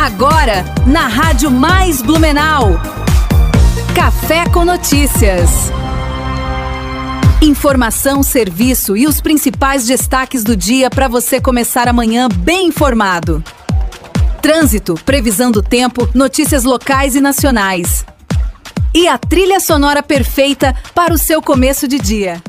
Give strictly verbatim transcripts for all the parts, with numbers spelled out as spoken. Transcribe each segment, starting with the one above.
Agora, na Rádio Mais Blumenau. Café com Notícias. Informação, serviço e os principais destaques do dia para você começar amanhã bem informado. Trânsito, previsão do tempo, notícias locais e nacionais. E a trilha sonora perfeita para o seu começo de dia.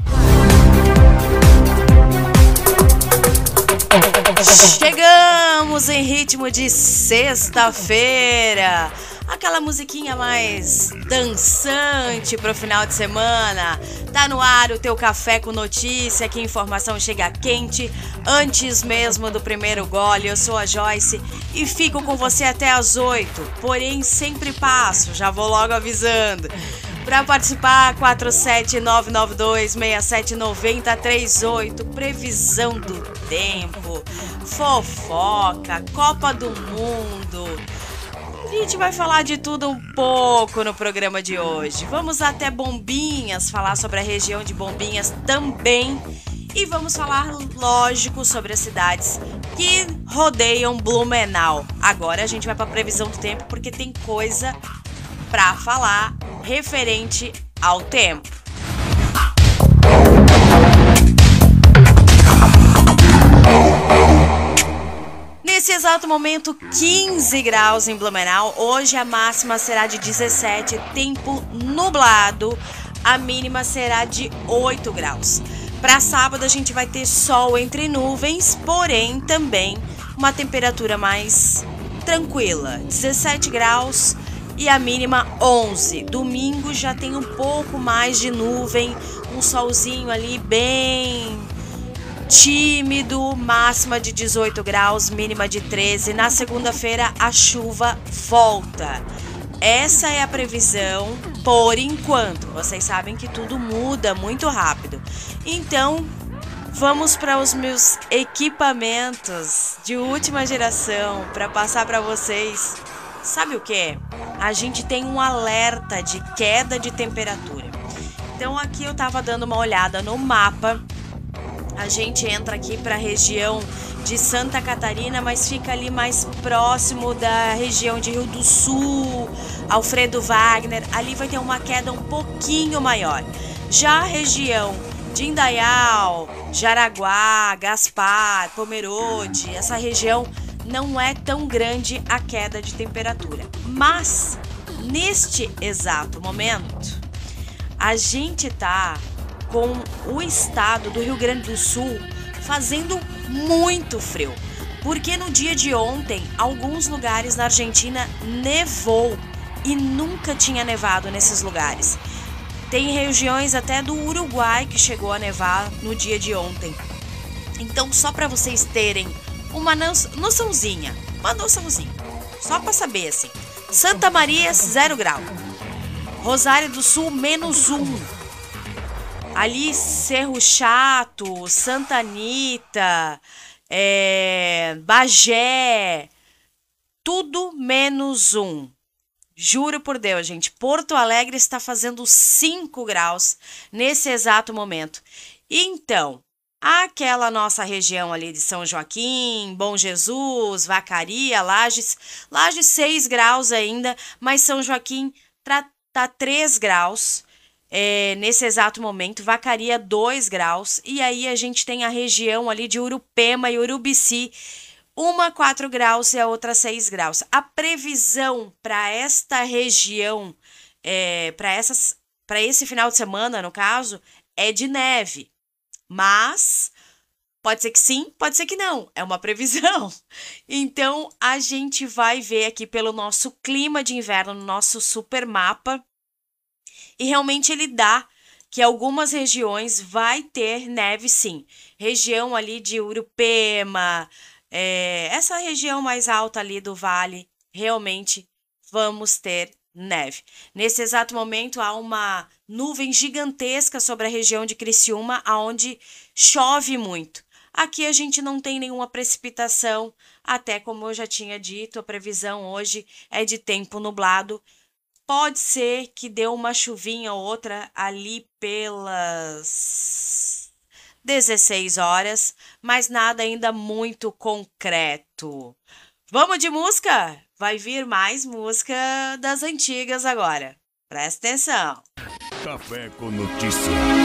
Chegamos em ritmo de sexta-feira. Aquela musiquinha mais dançante pro final de semana. Tá no ar o teu café com notícia, que informação chega quente antes mesmo do primeiro gole. Eu sou a Joyce e fico com você até às oito. Porém, sempre passo, já vou logo avisando. Para participar, quatro sete nove nove dois seis sete nove zero três oito. Previsão do tempo, fofoca, Copa do Mundo. A gente vai falar de tudo um pouco no programa de hoje. Vamos até Bombinhas, falar sobre a região de Bombinhas também. E vamos falar, lógico, sobre as cidades que rodeiam Blumenau. Agora a gente vai para a previsão do tempo porque tem coisa para falar referente ao tempo. Nesse exato momento, quinze graus em Blumenau. Hoje a máxima será de dezessete, tempo nublado. A mínima será de oito graus. Para sábado a gente vai ter sol entre nuvens, porém também uma temperatura mais tranquila, dezessete graus e a mínima onze. Domingo já tem um pouco mais de nuvem, um solzinho ali bem tímido, máxima de dezoito graus, mínima de treze. Na segunda-feira a chuva volta. Essa é a previsão por enquanto. Vocês sabem que tudo muda muito rápido. Então, vamos para os meus equipamentos de última geração para passar para vocês. Sabe o que? A gente tem um alerta de queda de temperatura. Então, aqui eu tava dando uma olhada no mapa. A gente entra aqui para a região de Santa Catarina, mas fica ali mais próximo da região de Rio do Sul, Alfredo Wagner. Ali vai ter uma queda um pouquinho maior. Já a região de Indaial, Jaraguá, Gaspar, Pomerode, essa região não é tão grande a queda de temperatura. Mas, neste exato momento, a gente tá com o estado do Rio Grande do Sul fazendo muito frio, porque no dia de ontem, alguns lugares na Argentina nevou e nunca tinha nevado nesses lugares. Tem regiões até do Uruguai que chegou a nevar no dia de ontem. Então, só para vocês terem uma noçãozinha, uma noçãozinha, só para saber assim. Santa Maria, zero grau. Rosário do Sul, menos um. Ali, Cerro Chato, Santa Anita, é, Bagé, tudo menos um. Juro por Deus, gente, Porto Alegre está fazendo cinco graus nesse exato momento. Então, aquela nossa região ali de São Joaquim, Bom Jesus, Vacaria, Lages, Lages seis graus ainda, mas São Joaquim tá, tá três graus. É, nesse exato momento, Vacaria dois graus, e aí a gente tem a região ali de Urupema e Urubici, uma quatro graus e a outra seis graus. A previsão para esta região, é, para essas, para esse final de semana, no caso, é de neve, mas pode ser que sim, pode ser que não, é uma previsão. Então, a gente vai ver aqui pelo nosso clima de inverno, no nosso super mapa. E realmente ele dá que algumas regiões vai ter neve sim. Região ali de Urupema, é, essa região mais alta ali do vale, realmente vamos ter neve. Nesse exato momento há uma nuvem gigantesca sobre a região de Criciúma, onde chove muito. Aqui a gente não tem nenhuma precipitação, até como eu já tinha dito, a previsão hoje é de tempo nublado. Pode ser que dê uma chuvinha ou outra ali pelas dezesseis horas, mas nada ainda muito concreto. Vamos de música? vai vir mais música das antigas agora. Presta atenção. Café com Notícia.